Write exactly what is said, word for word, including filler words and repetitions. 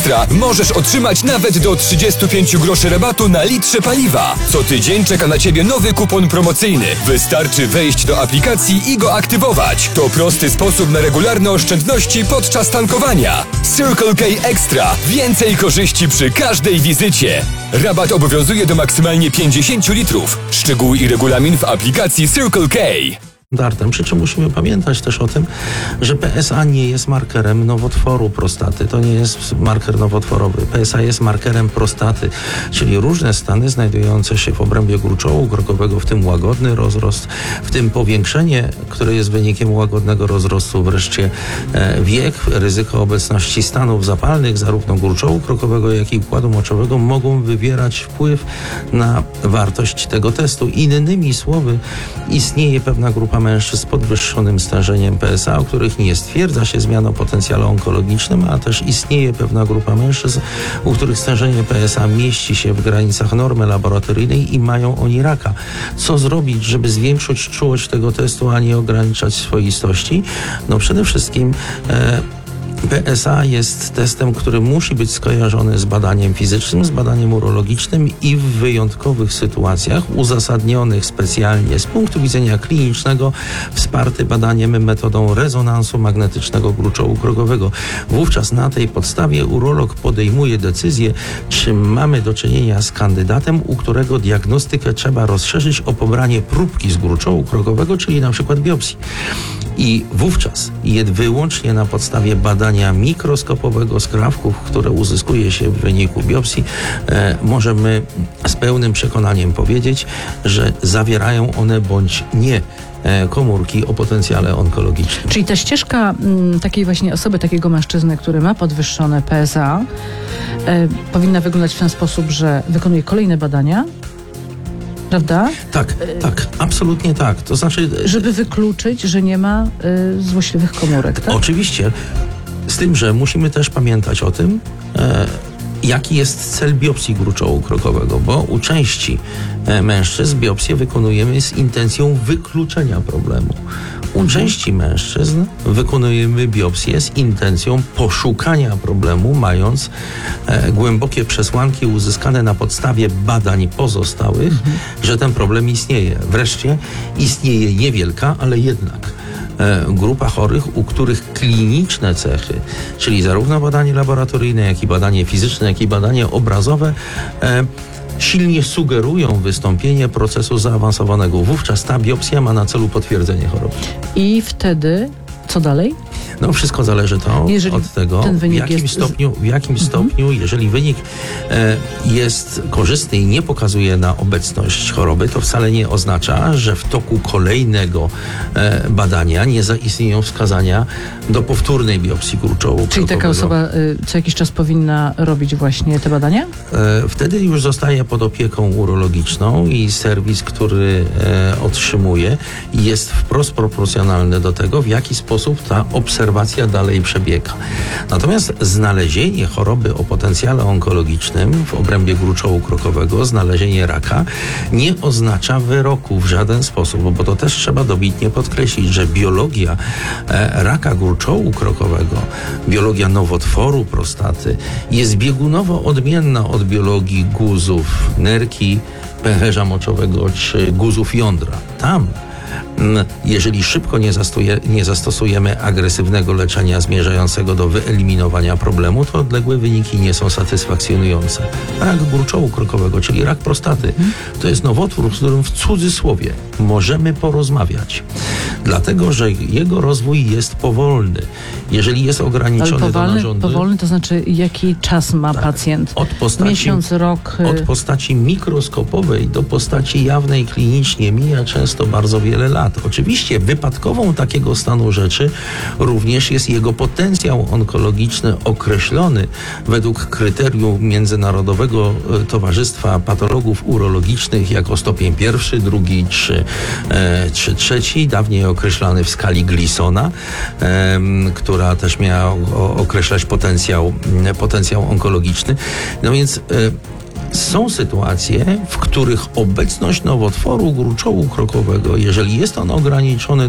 Ekstra możesz otrzymać nawet do trzydzieści pięć groszy rabatu na litrze paliwa. Co tydzień czeka na Ciebie nowy kupon promocyjny. Wystarczy wejść do aplikacji i go aktywować. To prosty sposób na regularne oszczędności podczas tankowania. Circle K Extra. Więcej korzyści przy każdej wizycie. Rabat obowiązuje do maksymalnie pięćdziesiąt litrów. Szczegóły i regulamin w aplikacji Circle K. Dartem. Przy czym musimy pamiętać też o tym, że P S A nie jest markerem nowotworu prostaty. To nie jest marker nowotworowy. P S A jest markerem prostaty, czyli różne stany znajdujące się w obrębie gruczołu krokowego, w tym łagodny rozrost, w tym powiększenie, które jest wynikiem łagodnego rozrostu, wreszcie e, wiek, ryzyko obecności stanów zapalnych, zarówno gruczołu krokowego, jak i układu moczowego, mogą wywierać wpływ na wartość tego testu. Innymi słowy, istnieje pewna grupa mężczyzn z podwyższonym stężeniem P S A, o których nie stwierdza się zmian o potencjale onkologicznym, a też istnieje pewna grupa mężczyzn, u których stężenie P S A mieści się w granicach normy laboratoryjnej i mają oni raka. Co zrobić, żeby zwiększyć czułość tego testu, a nie ograniczać swoistości? No przede wszystkim e, P S A jest testem, który musi być skojarzony z badaniem fizycznym, z badaniem urologicznym i w wyjątkowych sytuacjach uzasadnionych specjalnie z punktu widzenia klinicznego wsparty badaniem metodą rezonansu magnetycznego gruczołu krokowego. Wówczas na tej podstawie urolog podejmuje decyzję, czy mamy do czynienia z kandydatem, u którego diagnostykę trzeba rozszerzyć o pobranie próbki z gruczołu krokowego, czyli na przykład biopsji. I wówczas jed wyłącznie na podstawie badania mikroskopowego skrawków, które uzyskuje się w wyniku biopsji, e, możemy z pełnym przekonaniem powiedzieć, że zawierają one bądź nie e, komórki o potencjale onkologicznym. Czyli ta ścieżka m, takiej właśnie osoby, takiego mężczyzny, który ma podwyższone P S A, e, powinna wyglądać w ten sposób, że wykonuje kolejne badania, prawda? Tak, tak, absolutnie tak. To znaczy, żeby wykluczyć, że nie ma y, złośliwych komórek, tak? Oczywiście, z tym, że musimy też pamiętać o tym, e, jaki jest cel biopsji gruczołu krokowego, bo u części e, mężczyzn biopsję wykonujemy z intencją wykluczenia problemu. U części mężczyzn wykonujemy biopsję z intencją poszukania problemu, mając e, głębokie przesłanki uzyskane na podstawie badań pozostałych, mhm. że ten problem istnieje. Wreszcie istnieje niewielka, ale jednak e, grupa chorych, u których kliniczne cechy, czyli zarówno badanie laboratoryjne, jak i badanie fizyczne, jak i badanie obrazowe, e, silnie sugerują wystąpienie procesu zaawansowanego. Wówczas ta biopsja ma na celu potwierdzenie choroby. I wtedy co dalej? No wszystko zależy to jeżeli od tego, w jakim jest... stopniu, w jakim mhm. stopniu, jeżeli wynik e, jest korzystny i nie pokazuje na obecność choroby, to wcale nie oznacza, że w toku kolejnego e, badania nie zaistnieją wskazania do powtórnej biopsji gruczołu krokowego. Czyli taka osoba y, co jakiś czas powinna robić właśnie te badania? E, wtedy już zostaje pod opieką urologiczną i serwis, który e, otrzymuje, jest wprost proporcjonalny do tego, w jaki sposób ta obserwacja dalej przebiega. Natomiast znalezienie choroby o potencjale onkologicznym w obrębie gruczołu krokowego, znalezienie raka, nie oznacza wyroku w żaden sposób, bo to też trzeba dobitnie podkreślić, że biologia e, raka gruczołu krokowego, biologia nowotworu prostaty jest biegunowo odmienna od biologii guzów nerki, pęcherza moczowego czy guzów jądra. Tam jeżeli szybko nie, zastuje, nie zastosujemy agresywnego leczenia zmierzającego do wyeliminowania problemu, to odległe wyniki nie są satysfakcjonujące. Rak gruczołu krokowego, czyli rak prostaty, to jest nowotwór, z którym w cudzysłowie możemy porozmawiać. Dlatego, że jego rozwój jest powolny. Jeżeli jest ograniczony Ale powolny, do narządu... powolny to znaczy jaki czas ma tak, pacjent? Od postaci, Miesiąc, rok? Od postaci mikroskopowej do postaci jawnej klinicznie mija często bardzo wiele lat. Oczywiście wypadkową takiego stanu rzeczy również jest jego potencjał onkologiczny określony według kryterium Międzynarodowego Towarzystwa Patologów Urologicznych jako stopień pierwszy, drugi czy, e, czy trzeci, dawniej określany w skali Gleasona, e, która też miała o, określać potencjał, potencjał onkologiczny. No więc e, są sytuacje, w których obecność nowotworu gruczołu krokowego, jeżeli jest on ograniczony